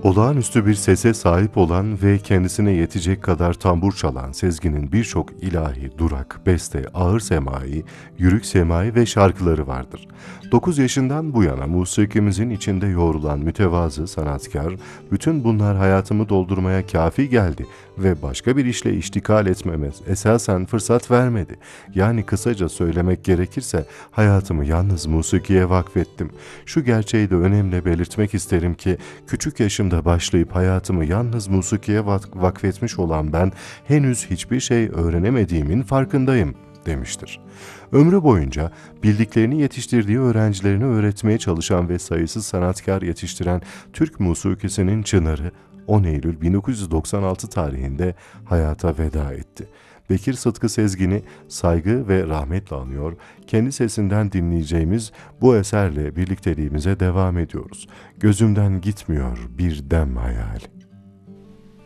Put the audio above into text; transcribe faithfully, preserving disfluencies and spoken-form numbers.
Olağanüstü bir sese sahip olan ve kendisine yetecek kadar tambur çalan Sezgin'in birçok ilahi, durak, beste, ağır semai, yürük semai ve şarkıları vardır. Dokuz yaşından bu yana musikimizin içinde yoğrulan mütevazı sanatkar, bütün bunlar hayatımı doldurmaya kafi geldi ve başka bir işle iştikal etmeme esasen fırsat vermedi. Yani kısaca söylemek gerekirse hayatımı yalnız musikiye vakfettim. Şu gerçeği de önemli belirtmek isterim ki küçük yaşımda başlayıp hayatımı yalnız musikiye vak- vakfetmiş olan ben henüz hiçbir şey öğrenemediğimin farkındayım demiştir. Ömrü boyunca bildiklerini yetiştirdiği öğrencilerine öğretmeye çalışan ve sayısız sanatkar yetiştiren Türk musikisinin çınarı on Eylül bin dokuz yüz doksan altı tarihinde hayata veda etti. Bekir Sıtkı Sezgin'i saygı ve rahmetle anıyor, kendi sesinden dinleyeceğimiz bu eserle birlikteliğimize devam ediyoruz. Gözümden gitmiyor bir dem hayali.